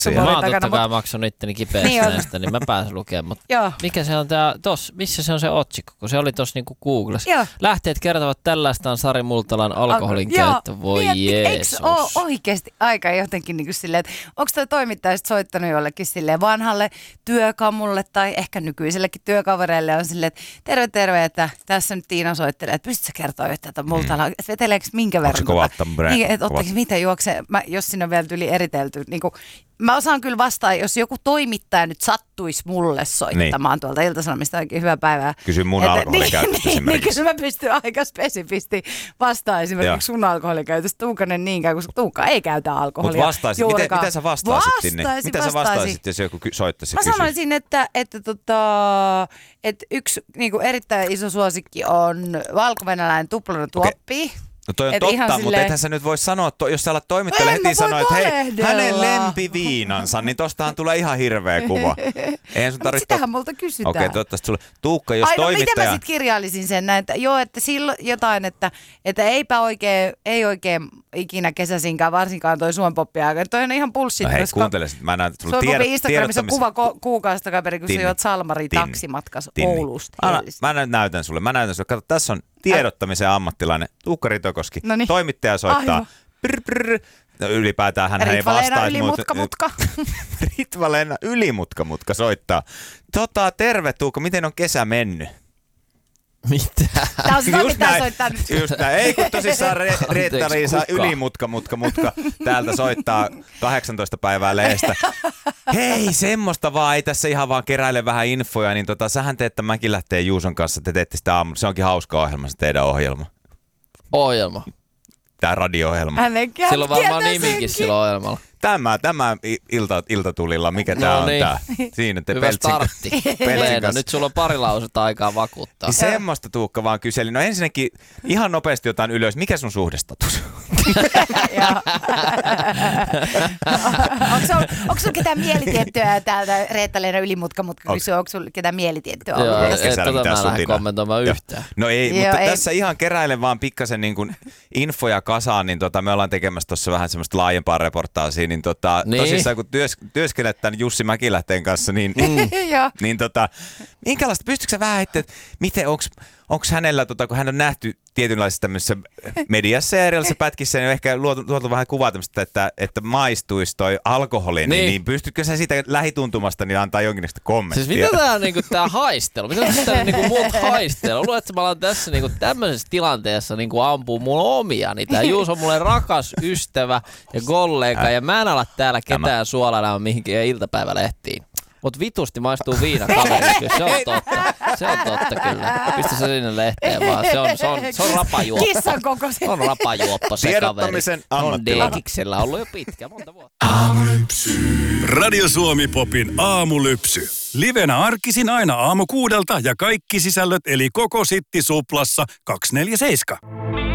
Mä oon totta kai maksanut itteni kipeästi niin näistä, niin mä pääsen lukemaan. Mutta mikä se on missä se on se otsikko, kun se oli tossa niinku Googlessa. Joo. Lähteet kertovat tällaista on Sari Multalan alkoholin käyttö. Voi Jeesus. Eikö ole oikeasti aika jotenkin niin kuin silleen, että onko toi toimittaja soittanut jollekin silleen vanhalle työkamulle tai ehkä nykyisellekin työkavereille on silleen, että terve, että tässä nyt Tiina soittelee, että pystytkö kertoa yhtä, että Multala, veteleekö minkä verran? Onko ottaako mitä juoksee, jos siinä on vielä yli eritelty. Niin kuin, mä osaan kyllä vastaa, jos joku toimittaja nyt sattuisi mulle soittamaan tuolta Ilta-Sanomista oikein hyvää päivää. Kysy mun alkoholikäytöstä esimerkiksi. Niin, mä pystyn aika spesifisti vastaamaan esimerkiksi sun alkoholikäytöstä. Tuukkanen niinkään, koska Tuukka ei käytä alkoholia. Mutta vastaisit, miten sä vastaisit? Mitä sä vastaisit, jos joku soittaisi? Mä sanoisin, että yksi niin kuin erittäin iso suosikki on valkovenäläinen tuplanotuoppi. Okay. No toi on totta, mutta ethän sä nyt voi sanoa, jos sä alat toimittajalle heti sanoa, että hei, hänen lempiviinansa, niin tostahan tulee ihan hirveä kuva. Eihän sun tarvitse... Sitähän multa kysytään. Okei, toivottavasti sulle. Tuukka, jos toimittaja... miten mä sit kirjailisin sen näin, että joo, että silloin jotain, että ei oikein ikinä kesäsinkään, varsinkaan toi Suompoppi-aika. Toi on ihan bullshit. No hei, kuuntele sit. Mä näen, että sulla Suompoppi Instagramissa on kuva kuukausista kaveri, kun sä juot Salmari taksimatkas Oulusta. Mä näytän sulle. Kato, tässä on tiedottamisen ammattilainen Tuukka Ritokoski. Noniin. Toimittaja soittaa. No, ylipäätään hän ei vastaisi. Ritva-Leena Ylimutka soittaa. Terve Tuukka, miten on kesä mennyt? Mitä? Tää on sitä, mitä soittaa nyt. Just näin. Ei kun tosissaan Reetta-Liisa Ylimutka täältä soittaa 18 päivää lehdestä. Hei, semmoista vaan, ei tässä ihan vaan keräile vähän infoja, niin sähän teette, mäkin lähtee Juuson kanssa, te teette sitä aamulla. Se onkin hauska ohjelma, se teidän ohjelma. Ohjelma? Tää radio-ohjelma. Sillä on varmaan nimikin sillä ohjelmalla. Tämä iltatulilla, mikä tää on tää? Siinä te hyvä startti. Leena, nyt sulla on pari lausetta aikaa vakuuttaa. Niin semmoista Tuukka vaan kyseli. No ensinnäkin ihan nopeasti jotain ylös. Mikä sun suhdestatus? Onko sulla ketään mielitiettyä täältä Reetta-Leena Ylimutka kysyy, onko sulla ketään mielitiettyä ollut? Joo, mä lähden kommentoimaan yhtään. No ei, mutta tässä ihan keräilen vaan pikkasen niin kuin infoja kasaan, niin me ollaan tekemässä tuossa vähän semmoista laajempaa reportaasia, niin tosissaan kun työskennet tämän Jussi Mäkilähteen kanssa, niin minkälaista, pystytkö sä vähän että miten, onko hänellä, kun hän on nähty tietynlaisessa tämmöisessä mediassa ja erilaisissa pätkissä, niin on ehkä luotu vähän kuvaa tämmöistä, että maistuisi toi alkoholi, niin pystytkö sä siitä lähituntumasta niin antaa jonkinlaista kommenttia? Siis mitä tää on niinku tää haistelu? Mitä tää niinku muut haistelu? Luulet, että mä alan tässä niinku tämmöisessä tilanteessa niinku ampuu mulla omiani. Tää Juuso on mulle rakas ystävä ja kollega ja mä en ala täällä ketään suolaamaan mihinkin iltapäivälehtiin. Mut vitusti maistuu viina kaverille, kyllä se on totta. Se on totta kyllä. Pistä se sinne lehteen vaan. Se on rapajuoppo. Kissan kokoisin. On rapajuoppo se kaveri. Tiedottamisen ammattilainen. On Dekiksellä ollut jo monta vuotta. Aamulypsy. Radio Suomi Popin aamulypsy. Livenä arkisin aina 6:00 ja kaikki sisällöt eli koko Sitti Suplassa 247.